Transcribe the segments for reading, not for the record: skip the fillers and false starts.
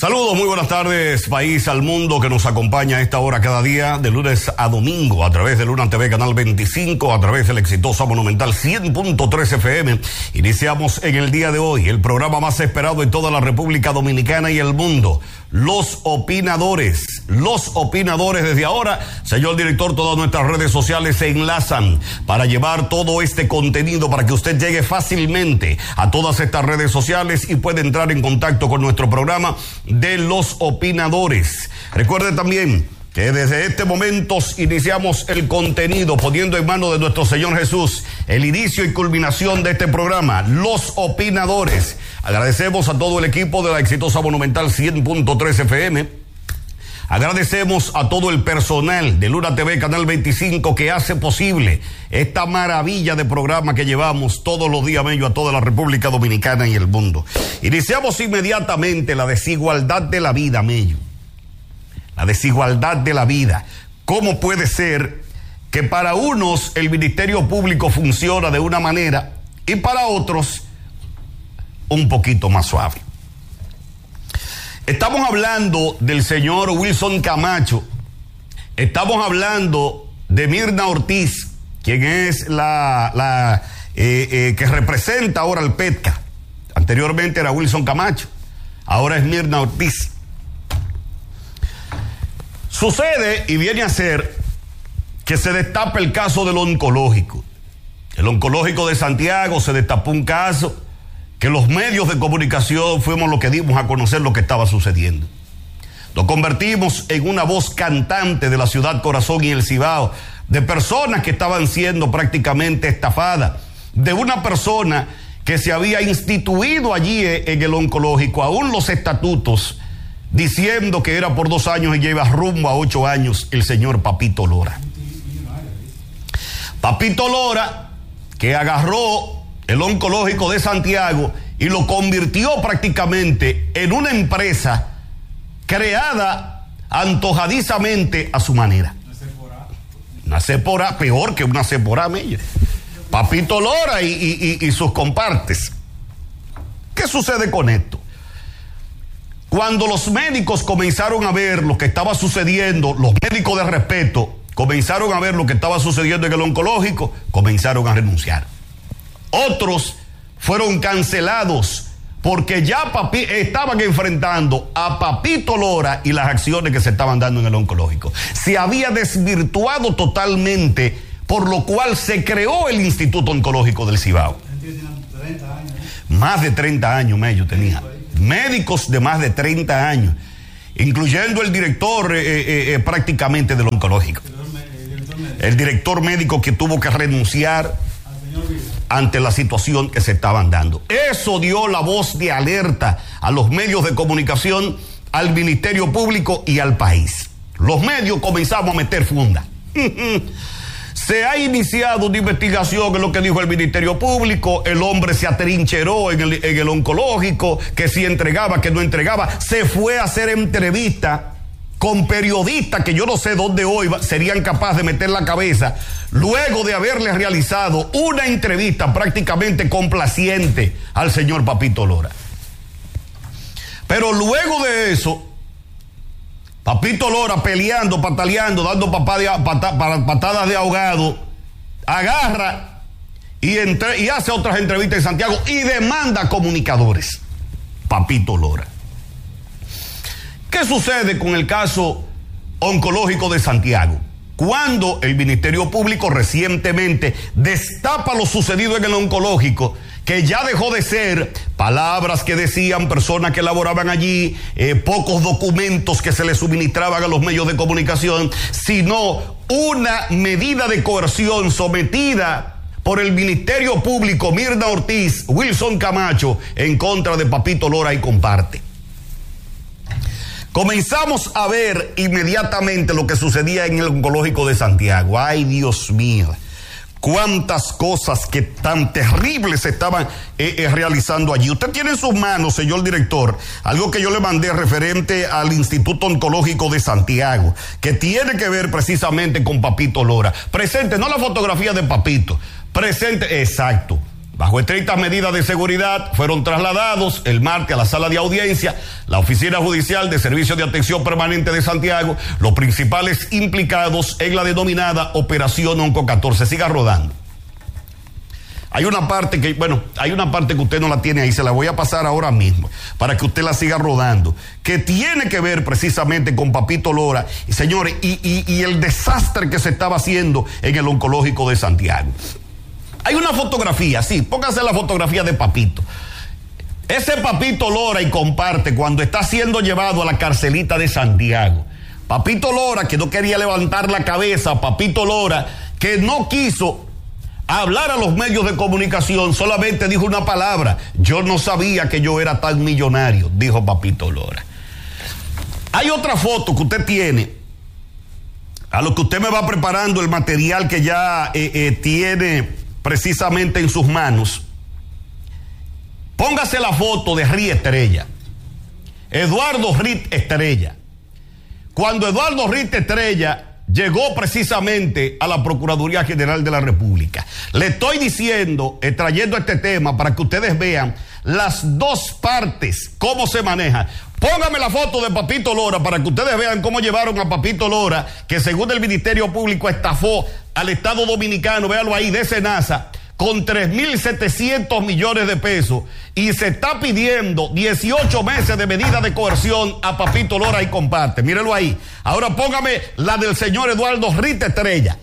Saludos, muy buenas tardes, país, al mundo que nos acompaña a esta hora cada día, de lunes a domingo, a través de Luna TV, Canal 25, a través del exitoso Monumental 100.3 FM. Iniciamos en el día de hoy el programa más esperado en toda la República Dominicana y el mundo, Los Opinadores. Los Opinadores, desde ahora, señor director, todas nuestras redes sociales se enlazan para llevar todo este contenido para que usted llegue fácilmente a todas estas redes sociales y pueda entrar en contacto con nuestro programa de Los Opinadores. Recuerde también que desde este momento iniciamos el contenido poniendo en manos de nuestro Señor Jesús el inicio y culminación de este programa, Los Opinadores. Agradecemos a todo el equipo de la exitosa Monumental 100.3 FM. Agradecemos a todo el personal de Luna TV, Canal 25, que hace posible esta maravilla de programa que llevamos todos los días, Mello, a toda la República Dominicana y el mundo. Iniciamos inmediatamente la desigualdad de la vida, Mello. La desigualdad de la vida. ¿Cómo puede ser que para unos el Ministerio Público funciona de una manera y para otros un poquito más suave? Estamos hablando del señor Wilson Camacho, estamos hablando de Mirna Ortiz, quien es que representa ahora al PETCA. Anteriormente era Wilson Camacho, ahora es Mirna Ortiz. Sucede y viene a ser que se destapa el caso del oncológico. El oncológico de Santiago, se destapó un caso que los medios de comunicación fuimos los que dimos a conocer lo que estaba sucediendo. Nos convertimos en una voz cantante de la ciudad corazón y el Cibao, de personas que estaban siendo prácticamente estafadas, de una persona que se había instituido allí en el oncológico, aún los estatutos, diciendo que era por 2 años y lleva rumbo a 8 años el señor Papito Lora. Papito Lora, que agarró el oncológico de Santiago y lo convirtió prácticamente en una empresa creada antojadizamente a su manera. Una Sephora, peor que una Sephora, Mello. Papito Lora y sus compartes. ¿Qué sucede con esto? Cuando los médicos comenzaron a ver lo que estaba sucediendo, los médicos de respeto comenzaron a ver lo que estaba sucediendo en el oncológico, comenzaron a renunciar. Otros fueron cancelados porque ya estaban enfrentando a Papito Lora y las acciones que se estaban dando en el oncológico. Se había desvirtuado totalmente, por lo cual se creó el Instituto Oncológico del Cibao. Más de 30 años, Mello, tenía. Médicos de más de 30 años, incluyendo el director prácticamente del oncológico. El director médico que tuvo que renunciar ante la situación que se estaban dando. Eso dio la voz de alerta a los medios de comunicación, al Ministerio Público y al país. Los medios comenzamos a meter funda. Se ha iniciado una investigación en lo que dijo el Ministerio Público. El hombre se atrincheró en el oncológico, que si entregaba, que no entregaba. Se fue a hacer entrevista con periodistas que yo no sé dónde hoy serían capaces de meter la cabeza, luego de haberle realizado una entrevista prácticamente complaciente al señor Papito Lora. Pero luego de eso, Papito Lora peleando, pataleando, dando patadas de ahogado, agarra y hace otras entrevistas en Santiago y demanda a comunicadores. Papito Lora. ¿Qué sucede con el caso oncológico de Santiago? Cuando el Ministerio Público recientemente destapa lo sucedido en el oncológico, que ya dejó de ser palabras que decían personas que laboraban allí, pocos documentos que se les suministraban a los medios de comunicación, sino una medida de coerción sometida por el Ministerio Público, Mirna Ortiz, Wilson Camacho, en contra de Papito Lora y comparte. Comenzamos a ver inmediatamente lo que sucedía en el oncológico de Santiago. Ay, Dios mío, cuántas cosas que tan terribles se estaban realizando allí. Usted tiene en sus manos, señor director, algo que yo le mandé referente al Instituto Oncológico de Santiago, que tiene que ver precisamente con Papito Lora. Presente, no la fotografía de Papito, presente, exacto. Bajo estrictas medidas de seguridad, fueron trasladados el martes a la sala de audiencia, la Oficina Judicial de Servicios de Atención Permanente de Santiago, los principales implicados en la denominada Operación Onco 14. Siga rodando. Hay una parte que usted no la tiene ahí, se la voy a pasar ahora mismo, para que usted la siga rodando, que tiene que ver precisamente con Papito Lora, y señores, y el desastre que se estaba haciendo en el oncológico de Santiago. Hay una fotografía, sí, póngase la fotografía de Papito. Ese Papito Lora y comparte cuando está siendo llevado a la carcelita de Santiago. Papito Lora, que no quería levantar la cabeza, Papito Lora, que no quiso hablar a los medios de comunicación, solamente dijo una palabra: yo no sabía que yo era tan millonario, dijo Papito Lora. Hay otra foto que usted tiene, a lo que usted me va preparando el material que ya tiene precisamente en sus manos. Póngase la foto de Rí Estrella, Eduardo Rí Estrella. Cuando Eduardo Rí Estrella llegó precisamente a la Procuraduría General de la República, le estoy diciendo, trayendo este tema para que ustedes vean las dos partes, cómo se maneja. Póngame la foto de Papito Lora para que ustedes vean cómo llevaron a Papito Lora, que según el Ministerio Público estafó al Estado Dominicano, véalo ahí, de Senasa, con 3.700 millones de pesos, y se está pidiendo 18 meses de medida de coerción a Papito Lora y comparte. Mírelo ahí. Ahora póngame la del señor Eduardo Rí Estrella.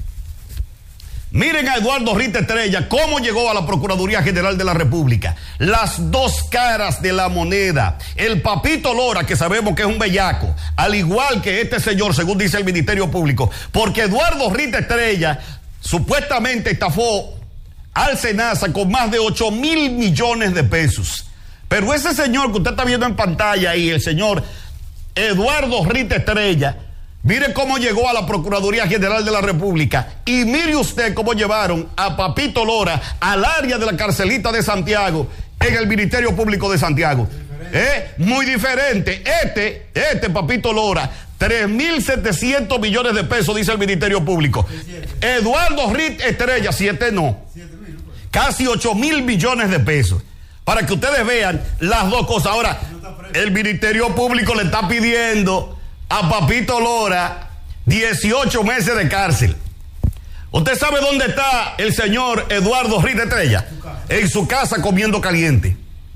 Miren a Eduardo Rí Estrella, cómo llegó a la Procuraduría General de la República. Las dos caras de la moneda. El Papito Lora, que sabemos que es un bellaco, al igual que este señor, según dice el Ministerio Público, porque Eduardo Rí Estrella supuestamente estafó al Senasa con más de 8.000 millones de pesos. Pero ese señor que usted está viendo en pantalla ahí, el señor Eduardo Rí Estrella, mire cómo llegó a la Procuraduría General de la República, y mire usted cómo llevaron a Papito Lora al área de la carcelita de Santiago en el Ministerio Público de Santiago. Muy diferente. Este Papito Lora, 3.700 millones de pesos, dice el Ministerio Público. Eduardo Rí Estrella, 7 no. Casi 8.000 millones de pesos. Para que ustedes vean las dos cosas. Ahora, el Ministerio Público le está pidiendo a Papito Lora 18 meses de cárcel. ¿Usted sabe dónde está el señor Eduardo Rí Estrella? En su casa comiendo caliente.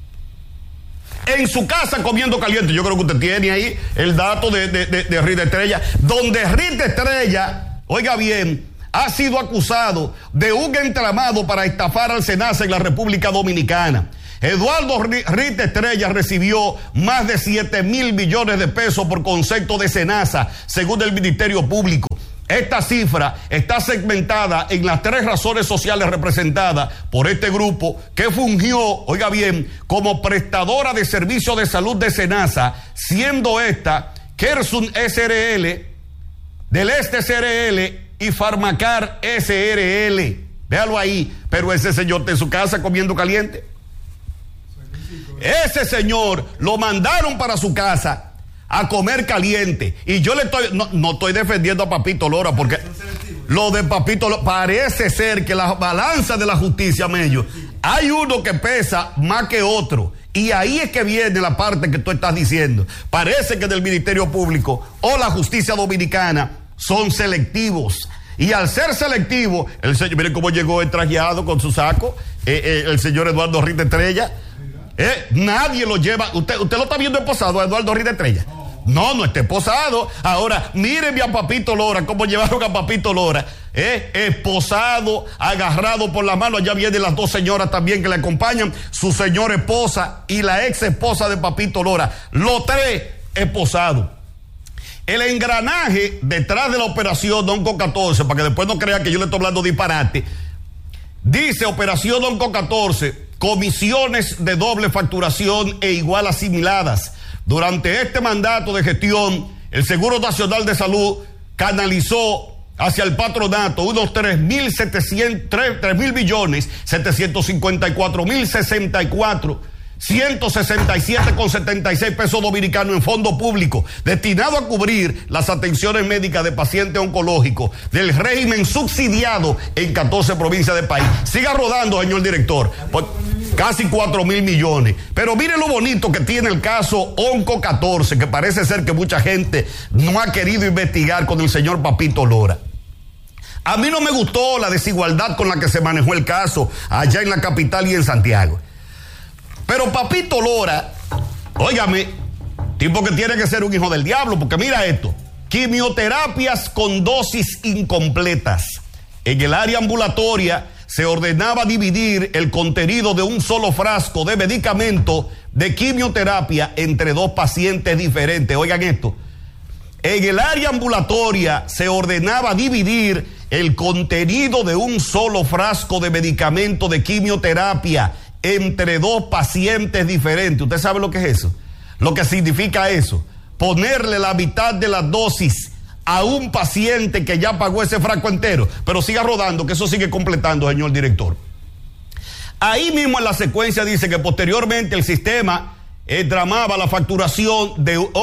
En su casa comiendo caliente. Yo creo que usted tiene ahí el dato de Rí Estrella, donde Rí Estrella, oiga bien, ha sido acusado de un entramado para estafar al Senasa en la República Dominicana. Eduardo Rí Estrella recibió más de 7.000 millones de pesos por concepto de Senasa, según el Ministerio Público. Esta cifra está segmentada en las 3 razones sociales representadas por este grupo, que fungió, oiga bien, como prestadora de servicios de salud de Senasa, siendo esta Kersun SRL, del Este SRL y Farmacar SRL. Véalo ahí. Pero ese señor está en su casa comiendo caliente. Ese señor lo mandaron para su casa a comer caliente. Y yo no estoy defendiendo a Papito Lora, porque lo de Papito Lora, parece ser que la balanza de la justicia, Mello, hay uno que pesa más que otro. Y ahí es que viene la parte que tú estás diciendo. Parece que del Ministerio Público o la justicia dominicana son selectivos. Y al ser selectivo, el señor, miren cómo llegó trajeado con su saco, el señor Eduardo Rí Estrella. Nadie lo lleva. ¿Usted lo está viendo esposado a Eduardo Rí Estrella? No está esposado. Ahora, mírenme a Papito Lora, cómo llevaron a Papito Lora, esposado, agarrado por la mano. Allá vienen las 2 señoras también que le acompañan, su señora esposa y la ex esposa de Papito Lora, los 3 esposados. El engranaje detrás de la operación Onco 14, para que después no crean que yo le estoy hablando disparate, dice Operación Onco 14, comisiones de doble facturación e igual asimiladas. Durante este mandato de gestión, el Seguro Nacional de Salud canalizó hacia el patronato unos 3.754.064 167,76 pesos dominicanos en fondo público, destinado a cubrir las atenciones médicas de pacientes oncológicos del régimen subsidiado en 14 provincias del país. Siga rodando, señor director. Pues, casi 4,000 millones. Pero mire lo bonito que tiene el caso Onco 14, que parece ser que mucha gente no ha querido investigar con el señor Papito Lora. A mí no me gustó la desigualdad con la que se manejó el caso allá en la capital y en Santiago. Pero Papito Lora, óigame, tipo que tiene que ser un hijo del diablo, porque mira esto: quimioterapias con dosis incompletas. En el área ambulatoria se ordenaba dividir el contenido de un solo frasco de medicamento de quimioterapia entre dos pacientes diferentes. Oigan esto: en el área ambulatoria se ordenaba dividir el contenido de un solo frasco de medicamento de quimioterapia entre dos pacientes diferentes. ¿Usted sabe lo que es eso? Lo que significa eso: ponerle la mitad de la dosis a un paciente que ya pagó ese frasco entero. Pero siga rodando, que eso sigue completando, señor director. Ahí mismo en la secuencia dice que posteriormente el sistema tramitaba la facturación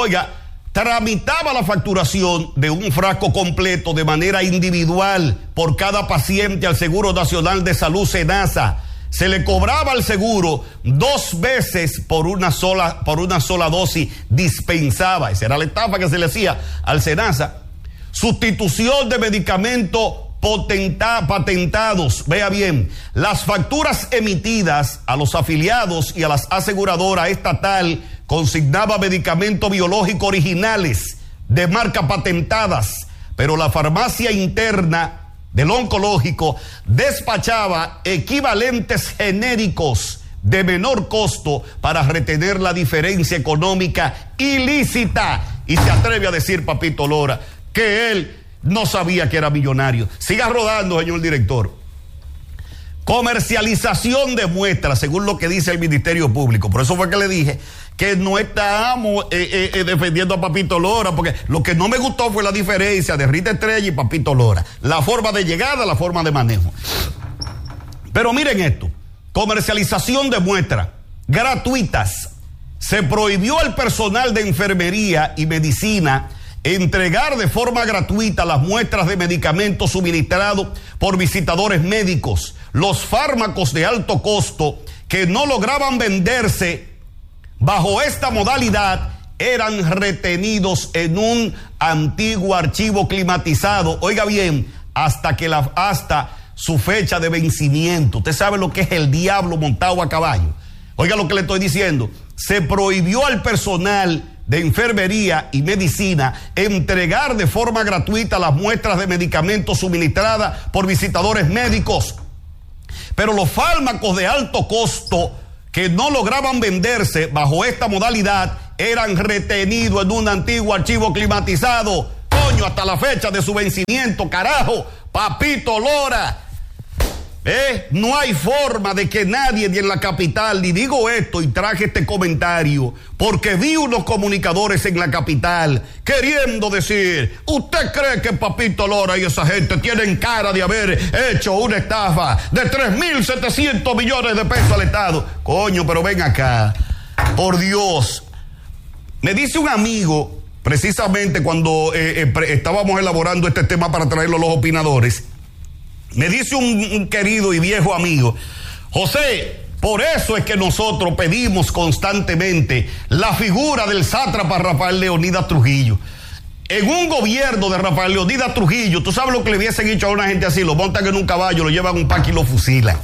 de un frasco completo de manera individual por cada paciente al Seguro Nacional de Salud, SENASA. Se le cobraba al seguro 2 veces por una sola dosis dispensada. Esa era la estafa que se le hacía al SENASA. Sustitución de medicamentos patentados. Vea bien, las facturas emitidas a los afiliados y a las aseguradoras estatal consignaba medicamentos biológicos originales de marca patentadas, pero la farmacia interna del oncológico despachaba equivalentes genéricos de menor costo para retener la diferencia económica ilícita. Y se atreve a decir Papito Lora que él no sabía que era millonario. Siga rodando, señor director. Comercialización de muestras, según lo que dice el Ministerio Público. Por eso fue que le dije que no estábamos defendiendo a Papito Lora, porque lo que no me gustó fue la diferencia de Rita Estrella y Papito Lora. La forma de llegada, la forma de manejo. Pero miren esto: comercialización de muestras gratuitas. Se prohibió al personal de enfermería y medicina entregar de forma gratuita las muestras de medicamentos suministrados por visitadores médicos. Los fármacos de alto costo que no lograban venderse bajo esta modalidad eran retenidos en un antiguo archivo climatizado, oiga bien, hasta su fecha de vencimiento. Usted sabe lo que es el diablo montado a caballo. Oiga lo que le estoy diciendo: se prohibió al personal de enfermería y medicina entregar de forma gratuita las muestras de medicamentos suministradas por visitadores médicos, pero los fármacos de alto costo que no lograban venderse bajo esta modalidad eran retenidos en un antiguo archivo climatizado, coño, hasta la fecha de su vencimiento. Carajo, Papito Lora. No hay forma de que nadie ni en la capital, y digo esto y traje este comentario porque vi unos comunicadores en la capital queriendo decir: ¿usted cree que Papito Lora y esa gente tienen cara de haber hecho una estafa de 3.700 millones de pesos al Estado? Coño, pero ven acá, por Dios. Me dice un amigo, precisamente cuando estábamos elaborando este tema para traerlo a los opinadores, me dice un querido y viejo amigo: José, por eso es que nosotros pedimos constantemente la figura del sátrapa Rafael Leonidas Trujillo. En un gobierno de Rafael Leonidas Trujillo, tú sabes lo que le hubiesen hecho a una gente así: lo montan en un caballo, lo llevan a un parque y lo fusilan.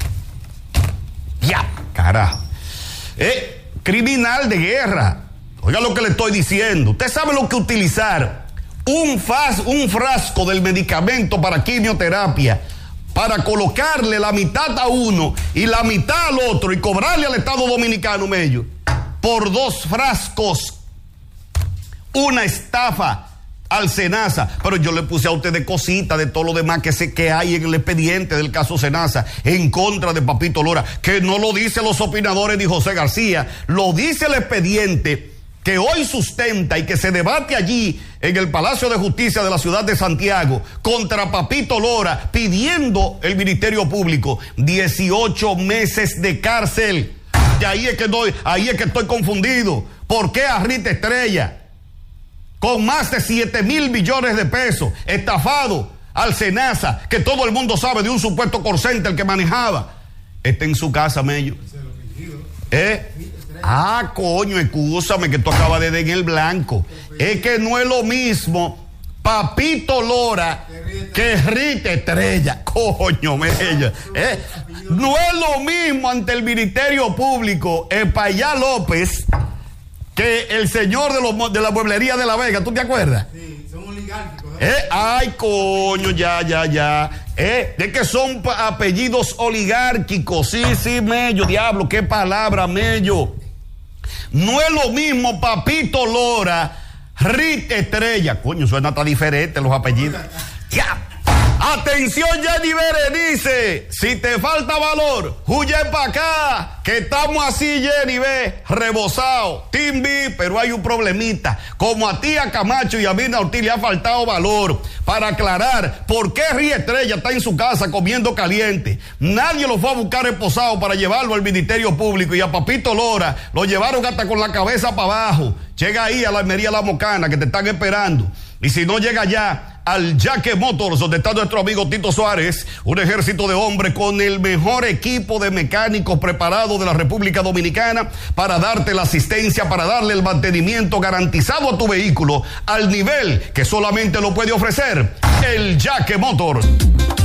Ya, carajo. Criminal de guerra. Oiga lo que le estoy diciendo. Usted sabe lo que utilizar un frasco del medicamento para quimioterapia, para colocarle la mitad a uno y la mitad al otro y cobrarle al Estado Dominicano medio por 2 frascos. Una estafa al SENASA. Pero yo le puse a ustedes cositas de todo lo demás que hay en el expediente del caso SENASA en contra de Papito Lora, que no lo dicen los opinadores ni José García, lo dice el expediente que hoy sustenta y que se debate allí en el Palacio de Justicia de la ciudad de Santiago contra Papito Lora, pidiendo el Ministerio Público 18 meses de cárcel ahí es que estoy confundido. ¿Por qué a Rita Estrella, con más de 7,000 millones de pesos, estafado al Senasa, que todo el mundo sabe de un supuesto call center que manejaba, está en su casa, Mello? Coño, excúsame que tú acabas de dar en el blanco. Es que no es lo mismo Papito Lora que Rita Estrella. Coño, Mello. No es lo mismo ante el Ministerio Público Payá López que el señor de la mueblería de La Vega. ¿Tú te acuerdas? Sí, son oligárquicos. Ay, coño, ya. De que son apellidos oligárquicos. Sí, Mello, diablo, qué palabra, Mello. No es lo mismo Papito Lora, Rita Estrella. Coño, suena tan diferente los apellidos. Ya. Atención, Jenny Berenice, si te falta valor, huye para acá, que estamos así, Jenny, rebosado, Team B, pero hay un problemita, como a ti, a Camacho y a Mirna Ortiz le ha faltado valor para aclarar por qué Rita Estrella está en su casa comiendo caliente. Nadie lo fue a buscar esposado para llevarlo al Ministerio Público, y a Papito Lora lo llevaron hasta con la cabeza para abajo. Llega ahí a la Almería La Mocana, que te están esperando, y si no llega ya al Jaque Motors, donde está nuestro amigo Tito Suárez, un ejército de hombres con el mejor equipo de mecánicos preparados de la República Dominicana para darte la asistencia, para darle el mantenimiento garantizado a tu vehículo al nivel que solamente lo puede ofrecer el Jaque Motors.